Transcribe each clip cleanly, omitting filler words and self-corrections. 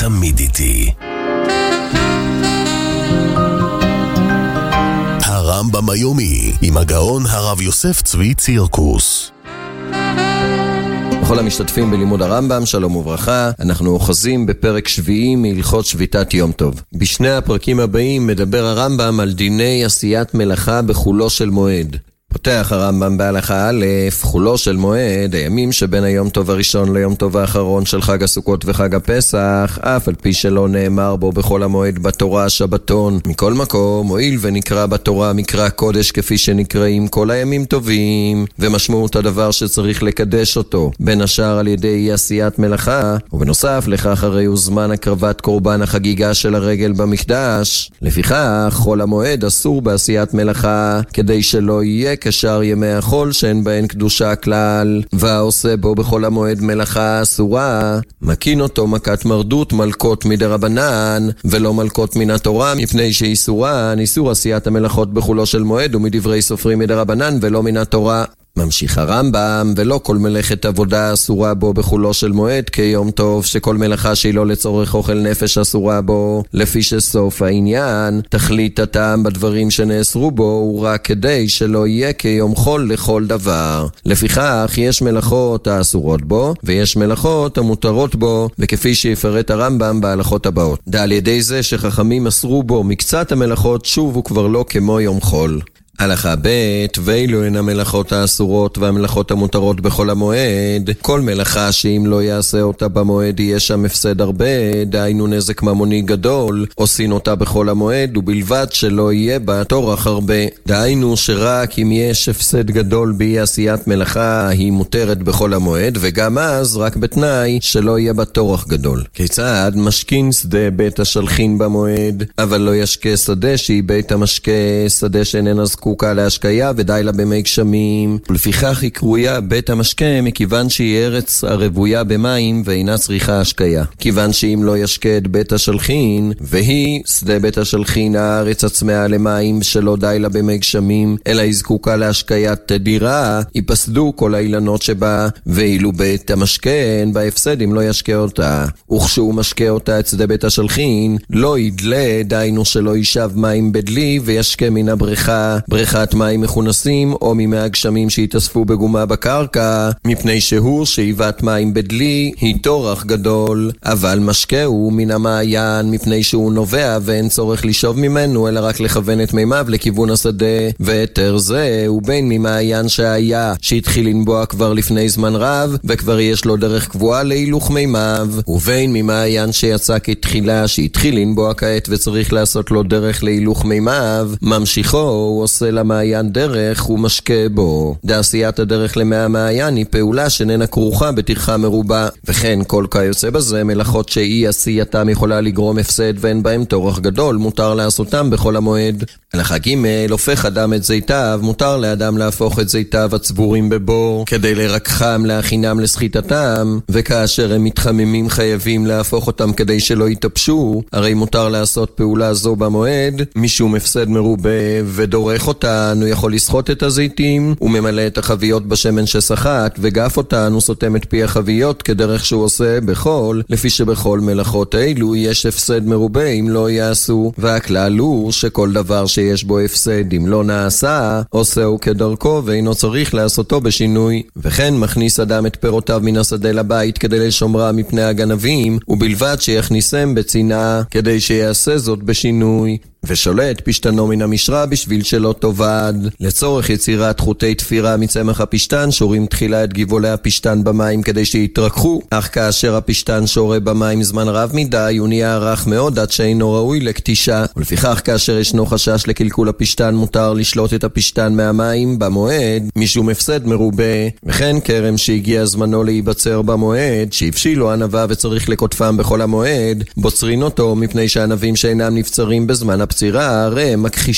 תמיד איתי. הרמב"ם היומי עם הגאון הרב יוסף צבי צירקוס. לכל המשתתפים בלימוד הרמב"ם, שלום וברכה. אנחנו אוחזים בפרק שביעי מהלכות שביתת יום טוב. בשני הפרקים הבאים מדבר הרמב"ם על דיני עשיית מלאכה בחולו של מועד. פותח הרמב"ם בהלכה א', חולו של מועד, הימים שבין היום טוב הראשון ליום טוב האחרון של חג הסוכות וחג הפסח, אף על פי שלא נאמר בו בכל המועד בתורה שבתון. מכל מקום, הואיל ונקרא בתורה מקרא קודש כפי שנקראים כל הימים טובים, ומשמעות הדבר שצריך לקדש אותו, בין השאר על ידי עשיית מלאכה, ובנוסף לכך הרי הוא זמן הקרבת קורבן החגיגה של הרגל במקדש. לפיכך, חול המועד אסור בעשיית מלאכה, כדי שלא יהיה כשאר ימי החול שאין בהן קדושה כלל, והעושה בו בכל המועד מלאכה אסורה, מקין אותו מכת מרדות מלכות מדרבנן, ולא מלכות מן התורה, מפני שאיסורן איסור עשיית המלאכות בחולו של מועד, ומדברי סופרים מדרבנן ולא מן התורה. ממשיך הרמב"ם, ולא כל מלאכת עבודה אסורה בו בחולו של מועד כיום טוב, שכל מלאכה שהיא לא לצורך אוכל נפש אסורה בו, לפי שסוף העניין, תכלית הטעם בדברים שנאסרו בו הוא רק כדי שלא יהיה כיום חול לכל דבר. לפיכך יש מלאכות האסורות בו, ויש מלאכות המותרות בו, וכפי שיפרט הרמב"ם בהלכות הבאות. על ידי זה שחכמים אסרו בו מקצת המלאכות, שוב הוא כבר לא כמו יום חול. הלכה ב', ואילו הן המלאכות האסורות והמלאכות המותרות בכל המועד, כל מלאכה שאם לא יעשה אותה במועד יהיה שם הפסד הרבה, דהיינו נזק ממוני גדול, עושים אותה בכל המועד, ובלבד שלא יהיה בה טורח הרבה. דהיינו שרק אם יש הפסד גדול באי עשיית מלאכה היא מותרת בכל המועד, וגם אז רק בתנאי שלא יהיה בה טורח גדול. כיצד? משכין שדה בית השלחין במועד, אבל לא ישקה שדה שהיא בית המשקה, שדה שאיננה זקוקה להשקיה ודי לה במי גשמים, ולפיכך היא קרויה בית המשקה מכיוון שהיא ארץ הרבויה במים ואינה צריכה השקיה. כיוון שאם לא ישקה את בית השלחין, והיא שדה בית השלחין הארץ עצמה למים שלא די לה במי גשמים, אלא היא זקוקה להשקיית תדירה, ייפסדו כל האילנות שבה, ואילו בית המשקה אין בה הפסד אם לא ישקה אותה. וכשהוא משקה אותה את שדה בית השלחין, לא ידלה, דיינו שלא יישב מים בדלי וישקה מן הבריכה, בריכת מים מכונסים או ממי הגשמים שהתאספו בגומה בקרקע, מפני שהוא שאיבת מים בדלי היא טורח גדול, אבל משקהו מן המעיין מפני שהוא נובע ואין צורך לשאוב ממנו אלא רק לכוון את מימיו לכיוון השדה, ויתר זה הוא בין ממעיין שהיה שהתחיל לנבוע כבר לפני זמן רב וכבר יש לו דרך קבועה להילוך מימיו, ובין ממעיין שיצא כתחילה שהתחיל לנבוע כעת וצריך לעשות לו דרך להילוך מימיו, ממשיכו הוא עושה למעיין דרך ומשקה בו. דעשיית הדרך למי המעיין היא פעולה שננה כרוכה בטרחה מרובה, וכן כל כיוצא בזה מלאכות שאי עשייתם יכולה לגרום הפסד ואין בהם טורח גדול, מותר לעשותם בכל המועד. הלכה ג', הופך אדם את זיתיו, מותר לאדם להפוך את זיתיו הצבורים בבור כדי לרקחם להכינם לסחיטתם, וכאשר הם מתחממים חייבים להפוך אותם כדי שלא יתאפשו, הרי מותר לעשות פעולה זו במועד משום הפסד מרובה, ודורך אותן הוא יכול לסחוט את הזיתים וממלא את החביות בשמן שסחט, וגף אותן הוא סותם את פי החביות כדרך שהוא עושה בכל, לפי שבכל מלאכות אלו יש הפסד מרובה אם לא יעשו, והכלל הוא שכל דבר שיש בו הפסד אם לא נעשה עושהו כדרכו ואינו צריך לעשותו בשינוי. וכן מכניס אדם את פירותיו מן השדה לבית כדי לשומרה מפני הגנבים, ובלבד שיכניסם בצנעה כדי שיעשה זאת בשינוי, ושולט פשטנו מן המשרה בשביל שלא תובד. לצורך יצירת חוטי תפירה מצמח הפשטן שורים תחילה את גבעולי הפשטן במים כדי שיתרככו, אך כאשר הפשטן שורה במים זמן רב מדי הוא נהיה רך מאוד עד שאינו ראוי לקטישה, ולפיכך כאשר ישנו חשש לקלקול הפשטן מותר לשלוט את הפשטן מהמים במועד משום הפסד מרובה. וכן כרם שהגיע זמנו להיבצר במועד שהפשילו ענבה וצריך לקוטפם בכל המועד, בוצרין אותו מפני שהענבים שאינם נפצרים בזמן הפצירה הרי הם מכחישים,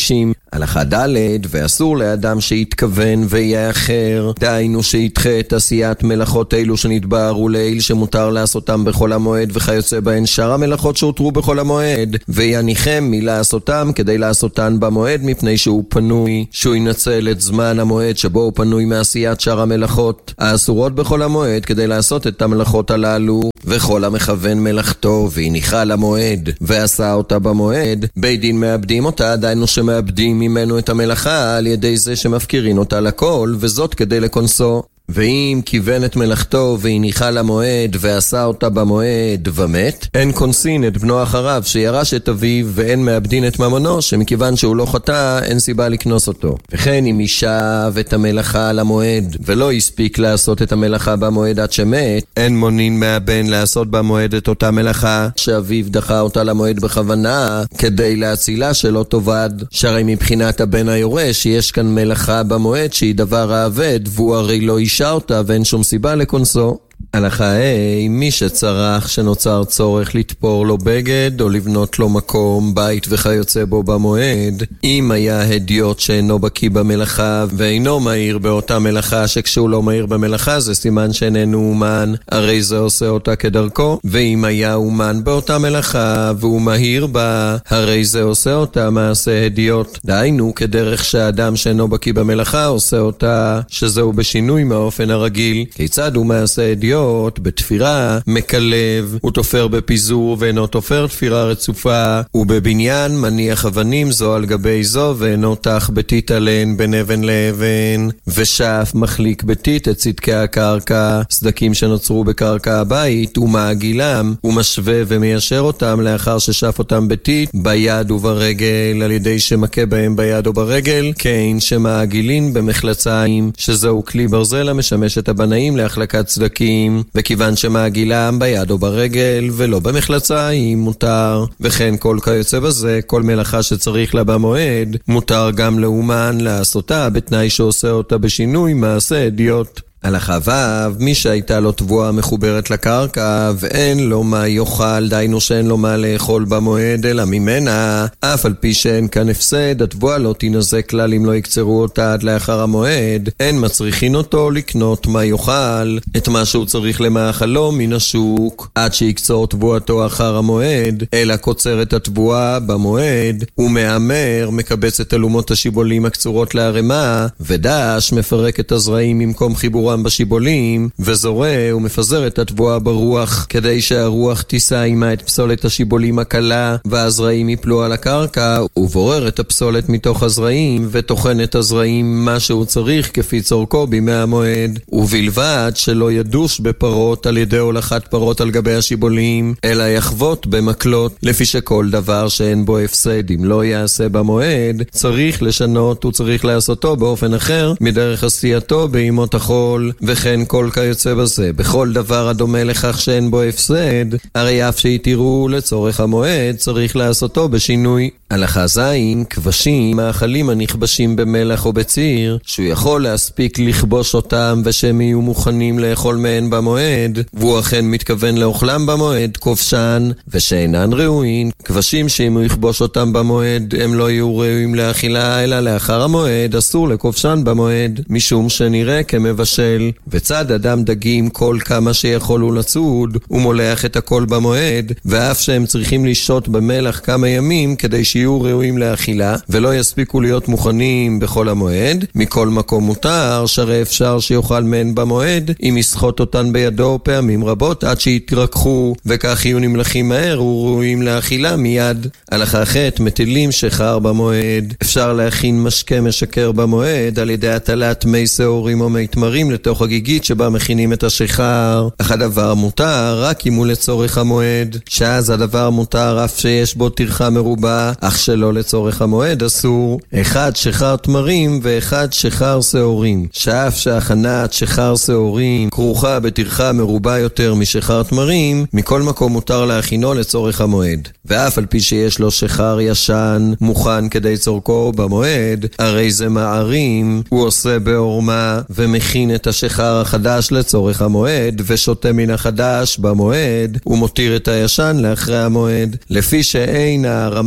הלכה ד' ואסור לאדם שיתכוון ויאחר, דהיינו שידחה את עשיית מלאכות אלו שנתבהרו לעיל שמותר לעשותם בכל המועד וכיוצא בהן שאר המלאכות שהותרו בכל המועד, ויניחם מלעשותם כדי לעשותן במועד מפני שהוא פנוי, שהוא ינצל את זמן המועד שבו הוא פנוי מעשיית שאר המלאכות האסורות בכל המועד כדי לעשות את המלאכות הללו. וכל המכוון מלאכתו והניחה למועד ועשה אותה במועד, בית דין מאבדים אותה, דהיינו שמאבדים ממנו את המלאכה על ידי זה שמפקירים אותה לכל, וזאת כדי לכונסו. ואם כיוון את מלאכתו והניחה למועד ועשה אותה במועד ומת, אין כונסין את בנו אחריו שירש את אביו, ואין מאבדין את ממונו שמכיוון שהוא לא חטא אין סיבה לקנוס אותו. וכן אם ישב את המלאכה למועד ולא הספיק לעשות את המלאכה במועד עד שמת, אין מונין מהבן לעשות במועד את אותה מלאכה שאביו דחה אותה למועד בכוונה כדי להצילה שלא תובד, שהרי מבחינת הבן היורש יש כאן מלאכה במועד שהיא דבר העבד, והוא הרי לא אישה אותה ואין שום סיבה לכונסו. הלכה ה' מי שצרך שנוצר צורך לתפור לו בגד או לבנות לו מקום, בית וכיוצא בו במועד, אם היה הדיוט שאינו בקיא במלאכה ואינו מהיר באותה מלאכה, שכשהוא לא מהיר במלאכה זה סימן שאיננו אומן, הרי זה עושה אותה כדרכו, ואם היה אומן באותה מלאכה והוא מהיר בה, הרי זה עושה אותה מעשה הדיוט, דהיינו כדרך שהאדם שאינו בקיא במלאכה עושה אותה, שזהו בשינוי מהאופן הרגיל. כיצד הוא מעשה הדיוט? בתפירה מקלב, הוא תופר בפיזור ואינו תופר תפירה רצופה, ובבניין מניח אבנים זו על גבי זו ואינו תח בתית עליהן בין אבן לאבן, ושף מחליק בתית את צדקי הקרקע, סדקים שנוצרו בקרקע הבית, ומעגילם, ומשווה ומיישר אותם לאחר ששף אותם בתית ביד וברגל, על ידי שמכה בהם ביד או ברגל, כן שמעגילין במחלציים, שזהו כלי ברזל המשמש את הבנאים להחלקת צדקים, וכיוון שמעגילם ביד או ברגל ולא במחלציים מותר. וכן כל כיוצא בזה, כל מלאכה שצריך לה במועד מותר גם לאומן לעשותה, בתנאי שעושה אותה בשינוי מעשה הדיוט. הלכה ו' מי שהייתה לו תבואה מחוברת לקרקע ואין לו מה יאכל, דהיינו שאין לו מה לאכול במועד אלא ממנה, אף על פי שאין כאן הפסד, התבואה לא תינזק כלל אם לא יקצרו אותה עד לאחר המועד, אין מצריכין אותו לקנות מה יאכל, את מה שהוא צריך למאכלו מן השוק, עד שיקצור תבואתו אחר המועד, אלא קוצר את התבואה במועד, ומאמר מקבץ את אלומות השיבולים הקצורות להרמה, ודש מפרק את הזרעים ממקום חיבור בשיבולים, וזורע ומפזר את התבואה ברוח, כדי שהרוח תישא עימה את פסולת השיבולים הקלה, והזרעים יפלו על הקרקע, ובורר את הפסולת מתוך הזרעים, ותוכן את הזרעים מה שהוא צריך כפי צורכו בימי המועד, ובלבד שלא ידוש בפרות על ידי הולכת פרות על גבי השיבולים, אלא יחוות במקלות, לפי שכל דבר שאין בו הפסד אם לא יעשה במועד, צריך לשנות וצריך לעשותו באופן אחר מדרך עשייתו בימות החול. וכן כל כיוצא בזה, בכל דבר הדומה לכך שאין בו הפסד, הרי אף שיתירו לצורך המועד צריך לעשותו בשינוי. הלכה ז' כבשים, מאכלים הנכבשים במלח או בציר, שהוא יכול להספיק לכבוש אותם ושהם יהיו מוכנים לאכול מהן במועד, והוא אכן מתכוון לאוכלם במועד, כובשן, ושאינן ראויים, כבשים שאם הוא יכבוש אותם במועד הם לא יהיו ראויים לאכילה אלא לאחר המועד, אסור לכובשן במועד, משום שנראה כמבשל. וצד אדם דגים כל כמה שיכולו לצוד, הוא מולח את הכל במועד, ואף שהם צריכים לשהות במלח כמה ימים כדי שיהיו ראויים לאכילה ולא יספיקו להיות מוכנים בכל המועד, מכל מקום מותר, שהרי אפשר שיאכל מהן במועד אם יסחוט אותן בידו פעמים רבות עד שיתרככו, וכך יהיו נמלחים מהר וראויים לאכילה מיד. הלכה ח' מטילים שחר במועד, אפשר להכין משקה משקר במועד על ידי הטלת מי שעורים או מי תמרים לתוך הגיגית שבה מכינים את השחר, אך הדבר מותר רק אם הוא לצורך המועד, שאז הדבר מותר אף שיש בו טרחה מרובה, אך שלא לצורך המועד אסור. אחד שחר תמרים ואחד שחר שעורים, שאף שהכנת שחר שעורים כרוכה בטרחה מרובה יותר משחר תמרים, מכל מקום מותר להכינו לצורך המועד. ואף על פי שיש לו שחר ישן מוכן כדי צורכו במועד, הרי זה מערים, הוא עושה בעורמה ומכין את השחר החדש לצורך המועד, ושותה מן החדש במועד, ומותיר את הישן לאחרי המועד, לפי שאין הרמה זו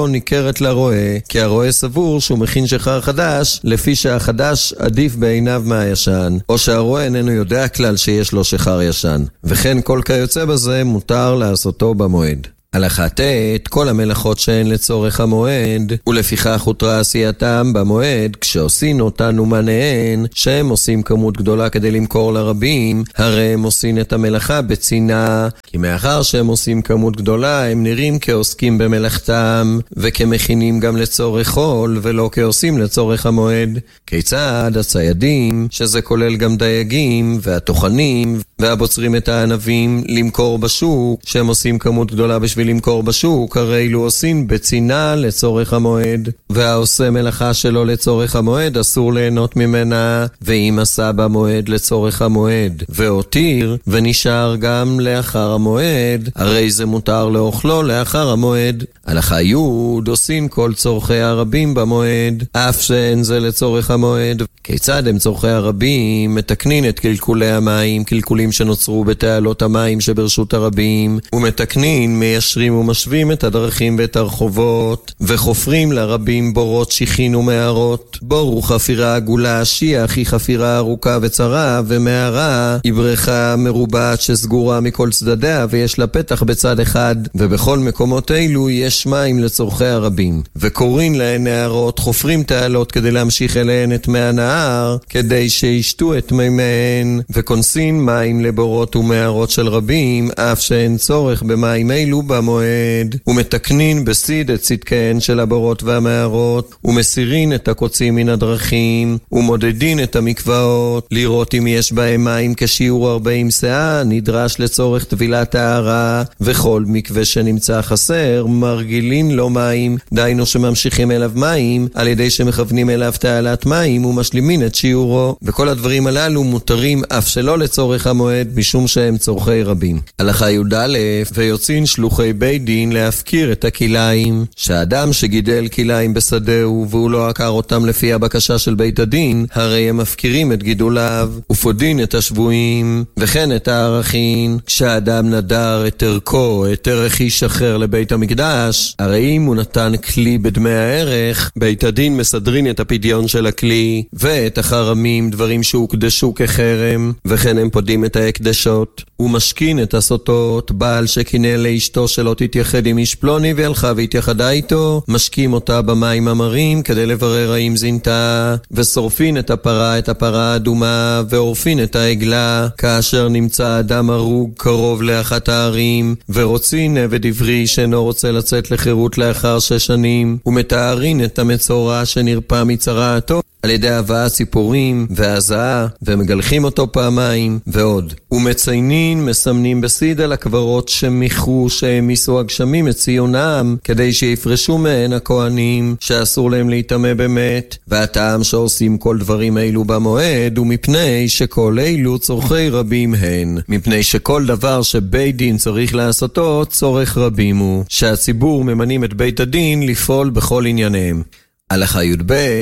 זו ניכרת לרועה, כי הרועה סבור שהוא מכין שחר חדש, לפי שהחדש עדיף בעיניו מהישן, או שהרועה איננו יודע כלל שיש לו שחר ישן, וכן כל כיוצא בזה מותר לעשותו במועד. הלכה ט' כל המלאכות שהן לצורך המועד, ולפיכך הותרה עשייתם במועד, כשעושים אותן ומניהן, שהם עושים כמות גדולה כדי למכור לרבים, הרי הם עושים את המלאכה בצינה, כי מאחר שהם עושים כמות גדולה, הם נראים כעוסקים במלאכתם, וכמכינים גם לצורך חול, ולא כעושים לצורך המועד. כיצד הציידים, שזה כולל גם דייגים, והטוחנים, והבוצרים את הענבים, למכור בשוק, שהם עושים כמות גדולה בשביל למכור בשוק, הרי אילו עושים בצינה לצורך המועד, והעושה מלאכה שלו לצורך המועד אסור ליהנות ממנה, ואם עשה במועד לצורך המועד והותיר ונשאר גם לאחר המועד, הרי זה מותר לאוכלו לאחר המועד. הלכה י' עושים כל צורכי הרבים במועד, אף שאין זה לצורך המועד. כיצד הם צורכי הרבים? מתקנין את קלקולי המים, קלקולים שנוצרו בתעלות המים שברשות הרבים, ומתקנין, מיישרים ומשווים את הדרכים ואת הרחובות, וחופרים לרבים בורות שיחין ומערות. בור הוא חפירה עגולה, שיח היא חפירה ארוכה וצרה, ומערה היא בריכה מרובעת שסגורה מכל צדדיה ויש לה פתח בצד אחד, ובכל מקומות אלו יש מים לצורכי הרבים. וקוראים להן נערות, חופרים תעלות כדי להמשיך אליהן את מי הנהר, כדי שישתו את מימיהן, וכונסים מים לבורות ומערות של רבים, אף שאין צורך במים אלו במועד. ומתקנין בסיד את צדקיהן של הבורות והמערות, ומסירין את הקוצים מן הדרכים, ומודדין את המקוואות, לראות אם יש בהם מים כשיעור 40 שאה, נדרש לצורך טבילת הערה, וכל מקווה שנמצא חסר, מרגילין לו מים, דיינו שממשיכים אליו מים, על ידי שמכוונים אליו תעלת מים, ומשלימין את שיעורו. וכל הדברים הללו מותרים אף שלא לצורך המועד, משום שהם צורכי רבים. הלכה י' ויוצאים שלוחי בית דין להפקיר את הכיליים, שהאדם שגידל כיליים בשדהו והוא לא עקר אותם לפי הבקשה של בית הדין, הרי הם מפקירים את גידוליו ופודין את השבויים וכן את הערכים. כשהאדם נדר את ערכו, את ערך איש אחר לבית המקדש, הרי אם הוא נתן כלי בדמי הערך, בית הדין מסדרין את הפדיון של הכלי ואת החרמים, דברים שהוקדשו כחרם, וכן הם פודים את ההקדשות. הוא משכין את הסוטות, בעל שכינה לאשתו שלא תתייחד עם איש פלוני והלכה והתייחדה איתו, משקים אותה במים המרים כדי לברר האם זינתה, ושורפין את הפרה האדומה, ועורפין את העגלה, כאשר נמצא אדם הרוג קרוב לאחת הערים, ורוצין עבד עברי שאינו רוצה לצאת לחירות לאחר 6 שנים, ומתארין את המצורע שנרפא מצרעתו על ידי הבאת ציפורים והזעה, ומגלחים אותו פעמיים ועוד. ומציינים, מסמנים בסיד על הקברות שמיחו, שהמיסו הגשמים את ציונם, כדי שיפרשו מהן הכהנים, שאסור להם להתאמה באמת. והטעם שעושים כל דברים אלו במועד, ומפני שכל אלו צורכי רבים הן. מפני שכל דבר שבית דין צריך לעשותו, צורך רבים הוא, שהציבור ממנים את בית הדין לפעול בכל ענייניהם. הלכה י'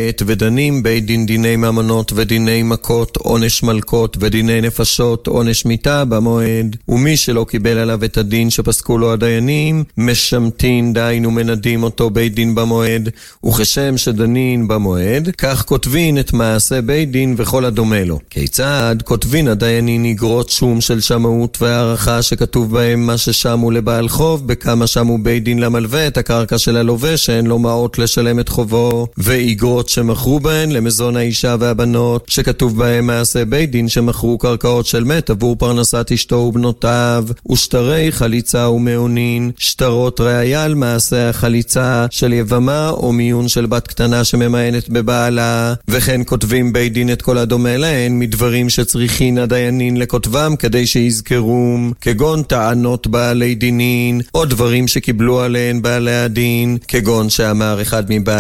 ודנים בית דין דיני ממונות ודיני מכות, עונש מלכות ודיני נפשות, עונש מיתה במועד. ומי שלא קיבל עליו את הדין שפסקו לו הדיינים, משמתין, דיינו מנדים אותו בית דין במועד. וכשם שדנין במועד, כך כותבין את מעשה בית דין וכל הדומה לו. כיצד כותבין הדיינים אגרות שום של שמאות והערכה שכתוב בהם מה ששמו לבעל חוב, בכמה שמו בית דין למלווה את הקרקע של הלווה שאין לו מעות לשלם את חובו, ואיגרות שמכרו בהן למזון האישה והבנות, שכתוב בהם מעשה בית דין שמכרו קרקעות של מת עבור פרנסת אשתו ובנותיו, ושטרי חליצה ומעונין, שטרות ראיה על מעשה החליצה של יבמה או מיון של בת קטנה שממיינת בבעלה. וכן כותבים בית דין את כל הדומה להן מדברים שצריכין הדיינים לכותבם כדי שיזכרום, כגון טענות בעלי דינין, או דברים שקיבלו עליהן בעלי הדין, כגון שאמר אחד מבעלי הדין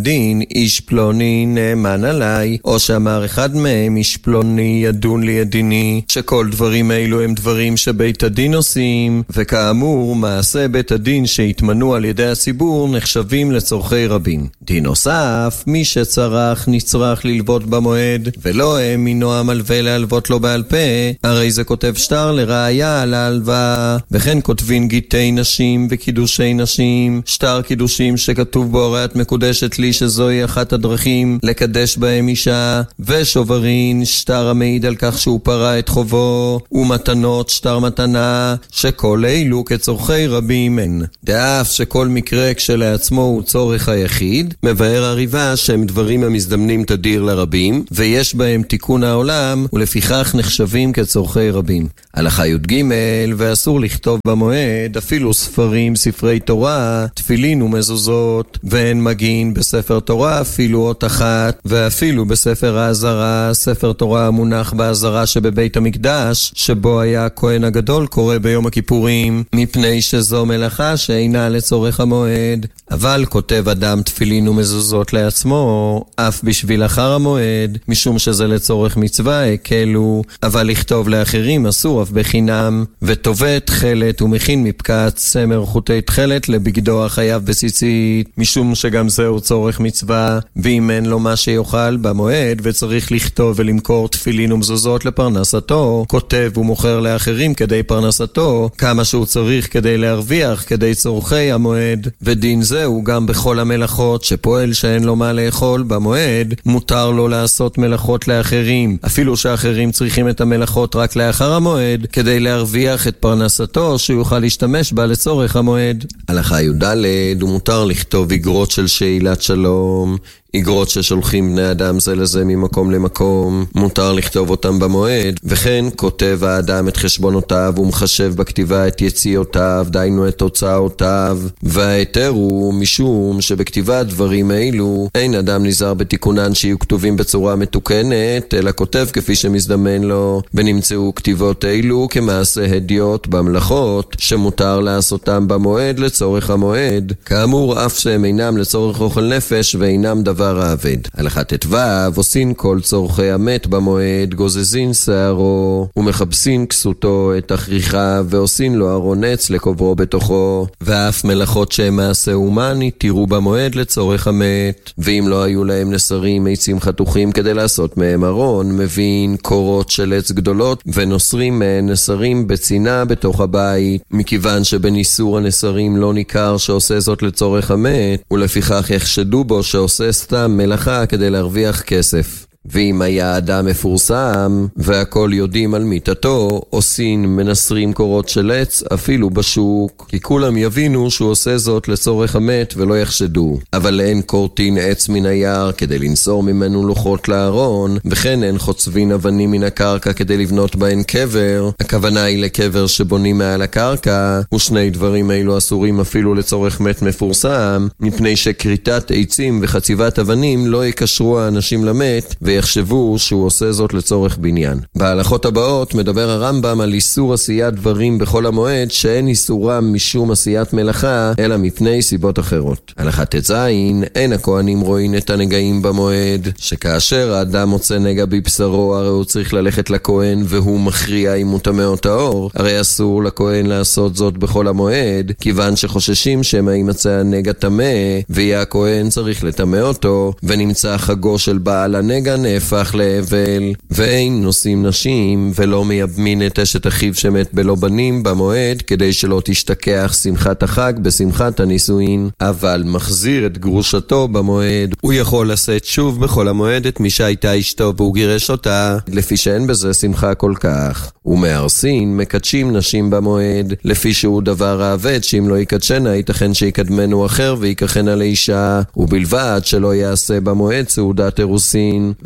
הדין, איש פלוני נאמן עליי, או שאמר אחד מהם, איש פלוני ידון לי את דיני, שכל דברים אלו הם דברים שבית הדין עושים, וכאמור, מעשה בית הדין שהתמנו על ידי הציבור נחשבים לצורכי רבים. דין נוסף, מי שצרך נצרך ללוות במועד, ולא מינו המלווה להלוות לו בעל פה, הרי זה כותב שטר לראיה על ההלוואה, וכן כותבים גיטי נשים וקידושי נשים, שטר קידושים שכתוב בו הרי את מקודשת לי, שזוהי אחת הדרכים לקדש בהם אישה, ושוברין, שטר המעיד על כך שהוא פרה את חובו, ומתנות, שטר מתנה, שכל אלו כצורכי רבים הן. דאף שכל מקרה כשלעצמו הוא צורך היחיד, מבאר הריבה שהם דברים המזדמנים תדיר לרבים, ויש בהם תיקון העולם, ולפיכך נחשבים כצורכי רבים. הלכה י"ג, ואסור לכתוב במועד אפילו ספרים, ספרי תורה, תפילין ומזוזות, ואין מגין בספר תורה אפילו אות אחת, ואפילו בספר העזרה, ספר תורה המונח בעזרה שבבית המקדש, שבו היה הכהן הגדול קורא ביום הכיפורים, מפני שזו מלאכה שאינה לצורך המועד. אבל כותב אדם תפילין ומזוזות לעצמו, אף בשביל אחר המועד, משום שזה לצורך מצווה, הקלו, אבל לכתוב לאחרים אסור אף בחינם, וטובה תחלת ומכין מפקת סמר חוטי תחלת לבגדו החייב בציצית, משום שגם זהו צורך מצווה, ואם אין לו מה שיוכל במועד וצריך לכתוב ולמכור תפילין ומזוזות לפרנסתו, כותב ומוכר לאחרים כדי פרנסתו, כמה שהוא צריך כדי להרוויח, כדי צורכי המועד. ודין זהו גם בכל המלאכות, שפועל שאין לו מה לאכול במועד, מותר לו לעשות מלאכות לאחרים, אפילו שאחרים צריכים את המלאכות רק לאחר המועד, כדי להרוויח את פרנסתו שיוכל להשתמש בה לצורך המועד. הלכה י"ד, ומותר לכתוב אגרות של שאילת שלום, אגרות ששולחים בני אדם זה לזה ממקום למקום, מותר לכתוב אותם במועד, וכן כותב האדם את חשבונותיו ומחשב בכתיבה את יציאותיו, דיינו את תוצאותיו, וההיתר הוא משום שבכתיבת דברים אלו אין אדם נזהר בתיקונן שיהיו כתובים בצורה מתוקנת, אלא כותב כפי שמזדמן לו, ונמצאו כתיבות אלו כמעשה הדיוט במלאכות שמותר לעשותם במועד לצורך המועד, כאמור אף שהם אינם לצורך אוכל נפש ואינם דבר העבד. הלכה ט"ו, עושים כל צורכי המת במועד, גוזזין שערו ומחבסין כסותו את הכריכה, ועושים לו ארון עץ לקוברו בתוכו, ואף מלאכות שהם מעשה הומני תראו במועד לצורך המת. ואם לא היו להם נסרים עצים חתוכים כדי לעשות מהם ארון, מבין קורות של עץ גדולות ונוסרים מהן נסרים בצינה בתוך הבית, מכיוון שבניסור הנסרים לא ניכר שעושה זאת לצורך המת, ולפיכך יחשדו בו שעושה סתם מלאכה כדי להרוויח כסף. ואם היה אדם מפורסם והכל יודעים על מיטתו, עושים מנסרים קורות של עץ אפילו בשוק, כי כולם יבינו שהוא עושה זאת לצורך המת ולא יחשדו. אבל אין קורטין עץ מן היער כדי לנסור ממנו לוחות לארון, וכן אין חוצבין אבנים מן הקרקע כדי לבנות בהן קבר. הכוונה היא לקבר שבונים מעל הקרקע, ושני דברים אלו אסורים אפילו לצורך מת מפורסם, מפני שקריטת עצים וחציבת אבנים לא יקשרו האנשים למת ויחשבו שהוא עושה זאת לצורך בניין. בהלכות הבאות מדבר הרמב"ם על איסור עשיית דברים בכל המועד שאין איסורם משום עשיית מלאכה אלא מפני סיבות אחרות. הלכה ט"ז, אין הכהנים רואים את הנגעים במועד, שכאשר האדם מוצא נגע בבשרו הרי הוא צריך ללכת לכהן והוא מכריע אם הוא טמא או טהור, הרי אסור לכהן לעשות זאת בכל המועד, כיוון שחוששים שמא יימצא הנגע טמא ויהיה הכהן צריך לטמא אותו, ונמצא חגו של בעל הנגע נהפך לאבל. ואין נושאים נשים ולא מייבמין את אשת אחיו שמת בלא בנים במועד, כדי שלא תשתכח שמחת החג בשמחת הנישואין. אבל מחזיר את גרושתו במועד, הוא יכול לשאת שוב בכל המועד את מי שהייתה אשתו והוא גירש אותה, לפי שאין בזה שמחה כל כך. ומארסין מקדשים נשים במועד, לפי שהוא דבר העבד שאם לא יקדשנה ייתכן שיקדמנו אחר ויקחנה לאישה, ובלבד שלא יעשה במועד סעודת אירוסין.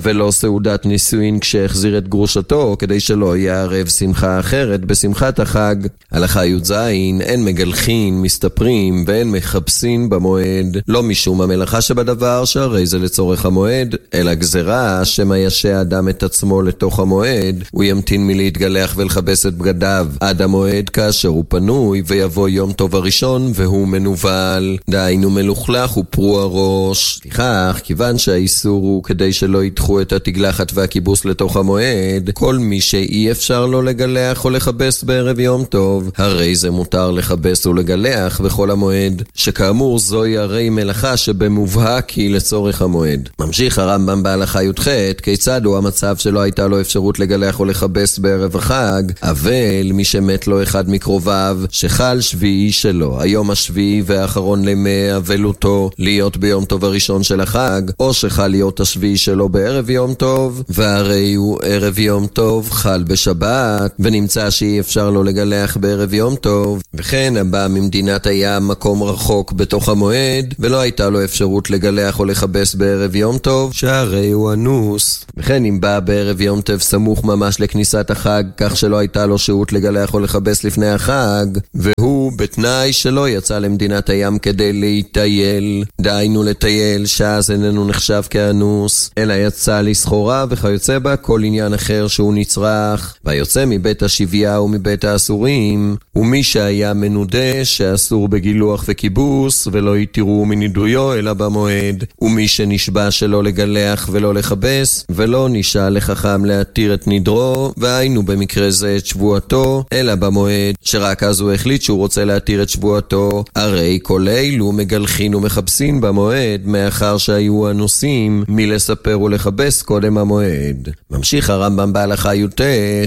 ולא סעודת נישואין כשהחזיר את גרושתו, כדי שלא יערב שמחה אחרת בשמחת החג. הלכה י"ז, אין מגלחין, מסתפרים ואין מחפשים במועד, לא משום המלאכה שבדבר שהרי זה לצורך המועד, אלא גזרה שמא ישע אדם את עצמו לתוך המועד, הוא ימתין מלהתגלח ולחבס את בגדיו עד המועד כאשר הוא פנוי, ויבוא יום טוב הראשון והוא מנובל, דהיינו מלוכלך ופרוע ראש. לכך, כיוון שהאיסור הוא כדי שלא ידחו את התגלחת והכיבוס לתוך המועד, כל מי שאי אפשר לו לגלח או לחבס בערב יום טוב, הרי זה מותר לחבס ולגלח בכל המועד, שכאמור זוהי הרי מלאכה שבמובהק היא לצורך המועד. ממשיך הרמב"ם בהלכה י"ח, כיצד הוא המצב שלא הייתה לו אפשרות לגלח או לחבס בערב החג, אבל מי שמת לו אחד מקרוביו, שחל שביעי שלו, היום השביעי והאחרון למאה אבלותו, להיות ביום טוב הראשון של החג, או שחל להיות השביעי שלו בערב יום טוב, והרי הוא ערב יום טוב חל בשבת, ונמצא שאי אפשר לו לגלח בערב יום טוב, וכן הבא ממדינת הים מקום רחוק בתוך המועד, ולא הייתה לו אפשרות לגלח או לחבס בערב יום טוב, שהרי הוא אנוס. וכן אם בא בערב יום טוב סמוך ממש לכניסת החג, כך שלא הייתה לו שהות לגלח או לחבס לפני החג, והוא בתנאי שלא יצא למדינת הים כדי להתייל, דהיינו לטייל, שאז איננו נחשב כאנוס, אלא יצא לסחורה וכיוצא בה כל עניין אחר שהוא נצרך, והיוצא מבית השביה ומבית האסורים, ומי שהיה מנודה שאסור בגילוח וכיבוס, ולא יתירו מנידויו אלא במועד, ומי שנשבע שלא לגלח ולא לחבס, ולא נשאל לחכם להתיר את נדרו, והיינו במקרה זה את שבועתו, אלא במועד, שרק אז הוא החליט שהוא רוצה להתיר את שבועתו, הרי כל אלו מגלחין ומחבסין במועד, מאחר שהיו אנוסים מלספר ולחבס קודם המועד. ממשיך הרמב"ם בהלכה י"ט,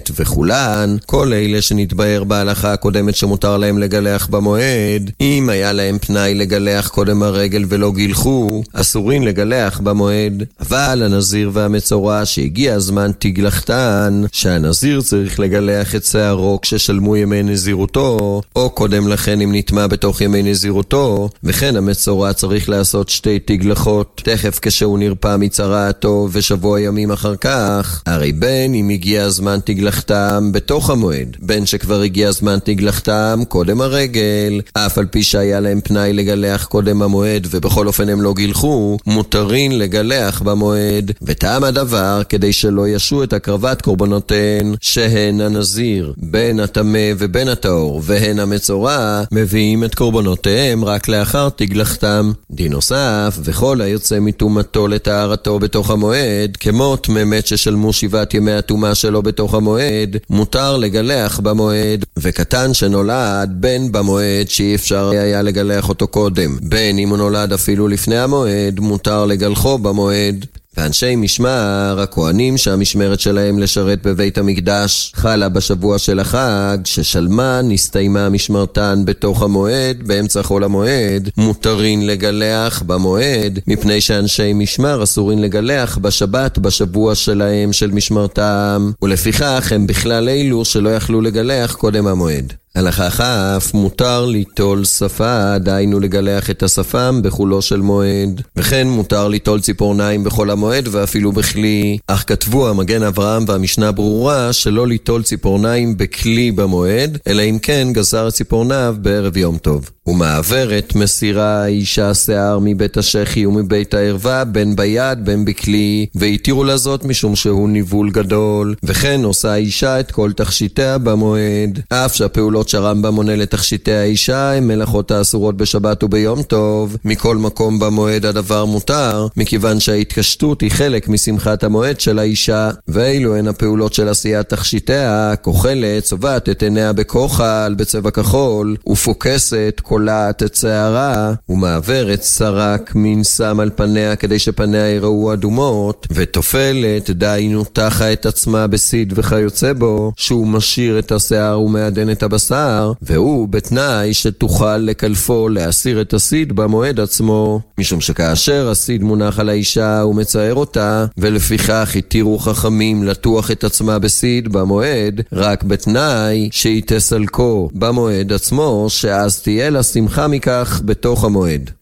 וכולן, כל אלה שנתבהר בהלכה הקודמת שמותר להם לגלח במועד, אם היה להם פנאי לגלח קודם הרגל ולא גילחו, אסורין לגלח במועד. אבל הנזיר והמצורע שהגיע הזמן תגלחתן, שהנזיר צריך לגלח את שערו כששלמו ימי נזירותו, או קודם לכן אם נטמע בתוך ימי נזירותו, וכן המצורע צריך לעשות 2 תגלחות תכף כשהוא נרפא מצרעתו ושבוע ימים אחר כך, הרי בין אם הגיע הזמן תגלחתם בתוך המועד, בין שכבר הגיע הזמן תגלחתם קודם הרגל, אף על פי שהיה להם פנאי לגלח קודם המועד ובכל אופן הם לא גילחו, מותרין לגלח במועד, וטעם הדבר כדי שלא ישו את הקרבת קורבנותיהן, שהן הנזיר, בין הטמא ובין הטהור, והן המצורע, מביאים את קורבנותיהם רק לאחר תגלחתם. דין נוסף, וכל היוצא מטומאתו לטהרתו בתוך המועד, כמו תממת ששלמו 7 ימי הטומאה שלו בתוך המועד, מותר לגלח במועד, וקטן שנולד בין במועד שאי אפשר היה לגלח אותו קודם, בין אם הוא נולד אפילו לפני המועד, מותר לגלחו במועד. ואנשי משמר, הכהנים שהמשמרת שלהם לשרת בבית המקדש חלה בשבוע של החג, ששלמה נסתיימה משמרתן בתוך המועד, באמצע חול המועד, מותרין לגלח במועד, מפני שאנשי משמר אסורין לגלח בשבת בשבוע שלהם של משמרתם, ולפיכך הם בכלל אלו שלא יכלו לגלח קודם המועד. הלכה כ', מותר ליטול שפה, דהיינו לגלח את השפם בחולו של מועד, וכן מותר ליטול ציפורניים בכל המועד ואפילו בכלי, אך כתבו המגן אברהם והמשנה ברורה שלא ליטול ציפורניים בכלי במועד, אלא אם כן גזר ציפורניו בערב יום טוב. ומעברת מסירה האישה שיער מבית השכי ומבית הערווה, בין ביד בין בכלי, והתירו לזאת משום שהוא ניבול גדול, וכן עושה האישה את כל תכשיטיה במועד, אף שהפעולות שהרמב"ם מונה לתכשיטי האישה הם מלאכות האסורות בשבת וביום טוב. מכל מקום במועד הדבר מותר, מכיוון שההתקשטות היא חלק משמחת המועד של האישה, ואילו הן הפעולות של עשיית תכשיטיה, כוחלת, צובעת את עיניה בכוחל בצבע כחול, ופוקסת, קולעת את שערה, ומעברת סרק מין שם על פניה כדי שפניה יראו אדומות, ותופלת, דהיינו תחה את עצמה בסיד וכיוצא בו, שהוא משאיר את השיער ומעדן את הבשר, והוא בתנאי שתוכל לקלפו להסיר את הסיד במועד עצמו, משום שכאשר הסיד מונח על האישה הוא מצער אותה, ולפיכך התירו חכמים לטוח את עצמה בסיד במועד, רק בתנאי שהיא תסלקו במועד עצמו, שאז תהיה לה שמחה מכך בתוך המועד.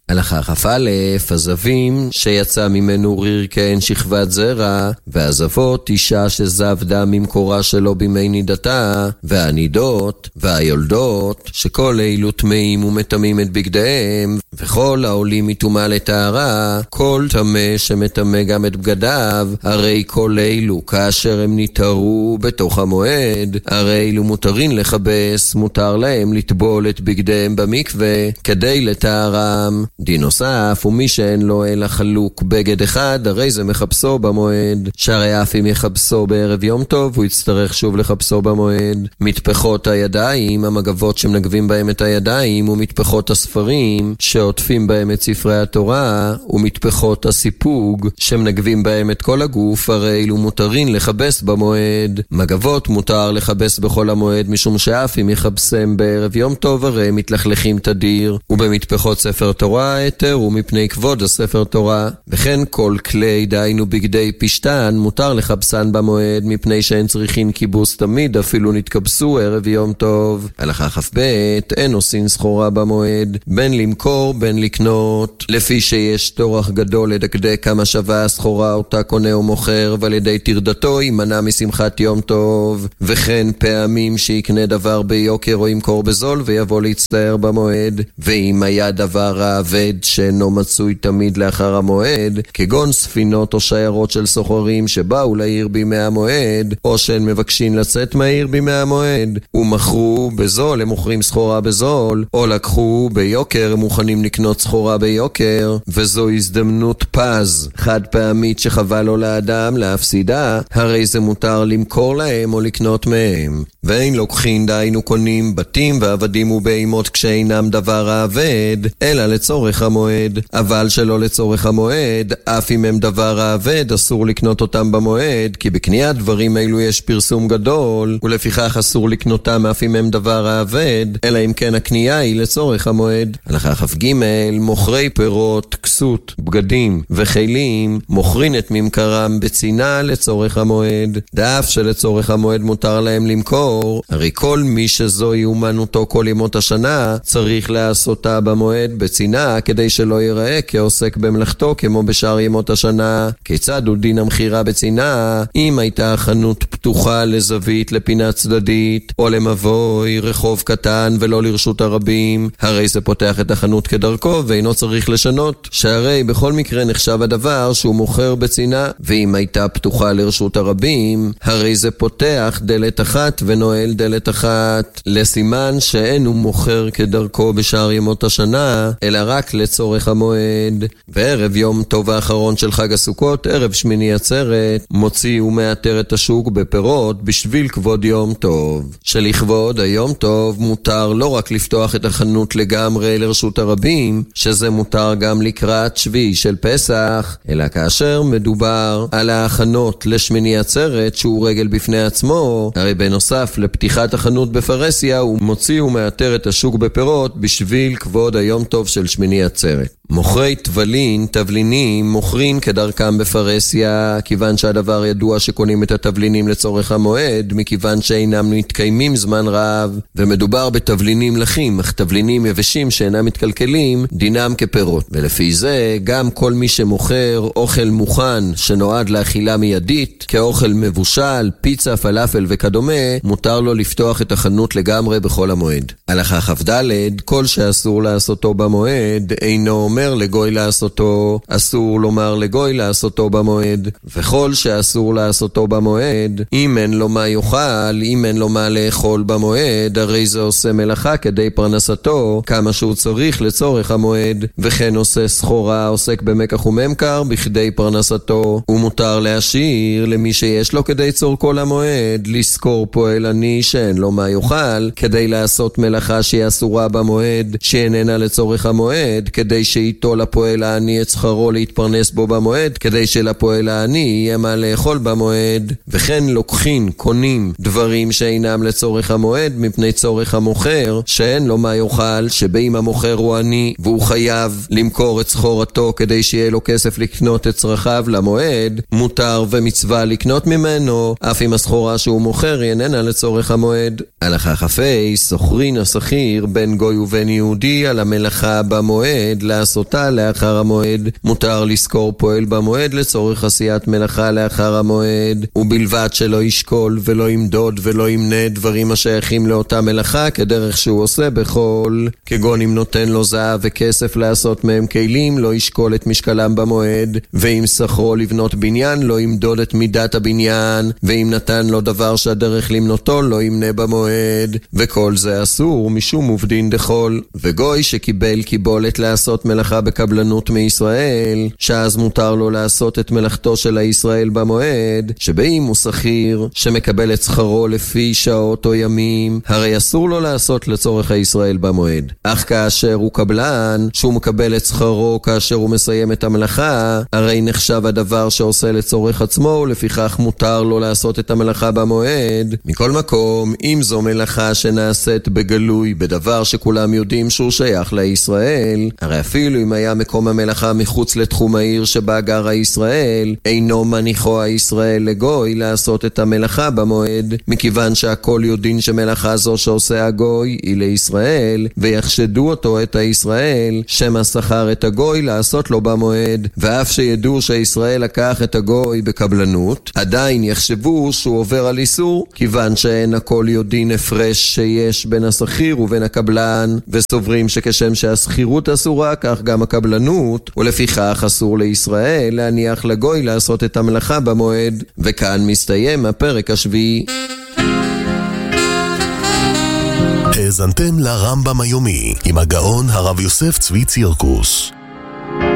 הלכה כ"א, הזבים שיצא ממנו ריר כהן שכבת זרע, והזבות אישה שזב דם ממקורה שלו בימי נידתה, והנידות והיולדות שכל אלו טמאים ומטמאים את בגדיהם, וכל העולים מטומאה לטהרה, כל טמא שמטמא גם את בגדיו, הרי כל אלו כאשר הם נטהרו בתוך המועד, הרי אלו מותרים לכבס, מותר להם לטבול את בגדיהם במקווה כדי לטהרם. דין נוסף, ומי שאין לו אלא חלוק בגד אחד, הרי זה מחפשו במועד, שהרי אף אם יחפשו בערב יום טוב, הוא יצטרך שוב לחפשו במועד. מטפחות הידיים, המגבות שמנגבים בהם את הידיים, ומטפחות הספרים שעוטפים בהם את ספרי התורה, ומטפחות הסיפוג שמנגבים בהם את כל הגוף, הרי אלו מותרים לחבס במועד. מגבות מותר לחבס בכל המועד, משום שאף אם יחבסם בערב יום טוב, הרי מתלכלכים תדיר. ובמטפחות ספר תורה היתר ומפני כבוד הספר תורה. וכן כל כלי, דהיינו בגדי פשטן, מותר לחבסן במועד, מפני שהן צריכים כיבוס תמיד, אפילו נתקבסו ערב יום טוב. הלכה כ"ב, אין עושים סחורה במועד, בין למכור בין לקנות, לפי שיש תורח גדול לדקדק כמה שווה הסחורה אותה קונה ומוכר, ועל ידי תרדתו יימנע משמחת יום טוב. וכן פעמים שיקנה דבר ביוקר או ימכור בזול ויבוא להצטער במועד. ואם היה דבר העבד שאינו מצוי תמיד לאחר המועד, כגון ספינות או שיירות של סוחרים שבאו לעיר בימי המועד, או שהן מבקשים לצאת מהעיר בימי המועד, ומכרו בזול, הם מוכרים סחורה בזול, או לקחו ביוקר, הם מוכנים לקנות סחורה ביוקר, וזו הזדמנות פז חד פעמית שחבל לו לאדם להפסידה, הרי זה מותר למכור להם או לקנות מהם. ואין לוקחים, דהיינו קונים בתים ועבדים ובהימות כשאינם דבר העבד, אלא לצורך המועד. אבל שלא לצורך המועד, אף אם הם דבר העבד, אסור לקנות אותם במועד, כי בקניית דברים אלו יש פרסום גדול, ולפיכך אסור לקנותם אף אם הם דבר העבד, אלא אם כן הקנייה היא לצורך המועד. הלכה כ"ג, מוכרי פירות, כסות, בגדים וחילים, מוכרים את ממכרם בצינה לצורך המועד. דאף שלצורך המועד מותר להם למכור, הרי כל מי שזוהי אומנותו כל ימות השנה, צריך לעשותה במועד בצינה, כדי שלא ייראה כעוסק במלאכתו כמו בשאר ימות השנה. כיצד הוא דין המכירה בצינה? אם הייתה חנות פתוחה לזווית לפינה צדדית, או למבוי רחוב קטן ולא לרשות הרבים, הרי זה פותח את החנות כדרכו ואינו צריך לשנות, שהרי בכל מקרה נחשב הדבר שהוא מוכר בצינה. ואם הייתה פתוחה לרשות הרבים, הרי זה פותח דלת אחת ונועל דלת אחת, לסימן שאין הוא מוכר כדרכו בשאר ימות השנה, אלא רק לצורך המועד. וערב יום טוב האחרון של חג הסוכות, ערב שמיני עצרת, מוציא ומאתר את השוק בפירות בשביל כבוד יום טוב. שלכבוד היום טוב מותר לא רק לפתוח את החנות לגמרי לרשות הרבים, שזה מותר גם לקראת שביעי של פסח, אלא כאשר מדובר על ההכנות לשמיני עצרת שהוא רגל בפני עצמו, הרי בנוסף לפתיחת החנות בפרסיה הוא מוציא ומאתר את השוק בפירות בשביל כבוד היום טוב של שמיני עצרת. מוכרי תבלינים מוכרים כדרכם בפרסיה, כיוון שהדבר ידוע שקונים את התבלינים לצורך המועד, מכיוון שאינם מתקיימים זמן רב, ומדובר בתבלינים לחים, אך תבלינים יבשים שאינם מתקלקלים, דינם כפירות. ולפי זה, גם כל מי שמוכר אוכל מוכן שנועד לאכילה מיידית, כאוכל מבושל, פיצה, פלאפל וכדומה, מותר לו לפתוח את החנות לגמרי בכל המועד. הלכה כ"ד, כל שאסור לעשותו במועד, אינו אומר לגוי לעשותו, אסור לומר לגוי לעשותו במועד. וכל שאסור לעשותו במועד, אם אין לו מה יאכל, אם אין לו מה לאכול במועד, הרי זה עושה מלאכה כדי פרנסתו, כמה שהוא צריך לצורך המועד. וכן עושה סחורה, עוסק במקח וממכר בכדי פרנסתו. ומותר להשאיר למי שיש לו כדי צורכו למועד, לזכור פועל עני שאין לו מה יאכל, כדי לעשות מלאכה שהיא אסורה במועד, שאיננה לצורך המועד, כדי שאיתו לפועל העני את שכרו להתפרנס בו במועד, כדי שלפועל העני יהיה מה לאכול במועד. וכן לוקחים, קונים דברים שאינם לצורך המועד מפני צורך המוכר, שאין לו מה יאכל, שבאים המוכר הוא עני והוא חייב למכור את סחורתו כדי שיהיה לו כסף לקנות את צרכיו למועד, מותר ומצווה לקנות ממנו, אף אם הסחורה שהוא מוכר איננה לצורך המועד. הלכה כ"ה, סוחרין השכיר בין גוי ובין יהודי על המלאכה במועד לעשות לעשותה לאחר המועד. מותר לזכור פועל במועד לצורך עשיית מלאכה לאחר המועד, ובלבד שלא ישקול ולא ימדוד ולא ימנה דברים השייכים לאותה מלאכה כדרך שהוא עושה בחול, כגון אם נותן לו זהב וכסף לעשות מהם כלים, לא ישקול את משקלם במועד, ואם שכרו לבנות בניין, לא ימדוד את מידת הבניין, ואם נתן לו דבר שהדרך למנותו, לא ימנה במועד, וכל זה אסור משום עובדין דחול. וגוי שקיבל קיבולת לעשות מלאכה בקבלנות מישראל, שאז מותר לו לעשות את מלאכתו של הישראל במועד, שבאים הוא שכיר, שמקבל את שכרו לפי שעות או ימים, הרי אסור לו לעשות לצורך הישראל במועד. אך כאשר הוא קבלן, שהוא מקבל את שכרו כאשר הוא מסיים את המלאכה, הרי נחשב הדבר שעושה לצורך עצמו, ולפיכך מותר לו לעשות את המלאכה במועד. מכל מקום, אם זו מלאכה שנעשית בגלוי, בדבר שכולם יודעים שהוא שייך לישראל, הרי אפילו אם היה מקום המלאכה מחוץ לתחום העיר שבה גר הישראל, אינו מניחו הישראל לגוי לעשות את המלאכה במועד, מכיוון שהכל יודעים שמלאכה זו שעושה הגוי היא לישראל, ויחשדו אותו את הישראל שמא שכר את הגוי לעשות לו במועד, ואף שידעו שישראל לקח את הגוי בקבלנות, עדיין יחשבו שהוא עובר על איסור, כיוון שאין הכל יודעים הפרש שיש בין השכיר ובין הקבלן, וסוברים שכשם שהשכירות אסורה כך גם הקבלנות, ולפיכך אסור לישראל להניח לגוי לעשות את המלאכה במועד. וכאן מסתיים הפרק השביעי. האזנתם לרמב"ם היומי עם הגאון הרב יוסף צבי צירקוס.